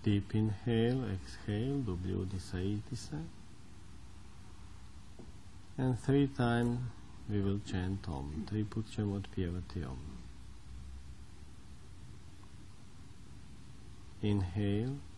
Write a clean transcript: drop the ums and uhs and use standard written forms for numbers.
Deep inhale, exhale, W disa. And 3 times we will chant Om. 3 putyam odpyevati Om. Inhale.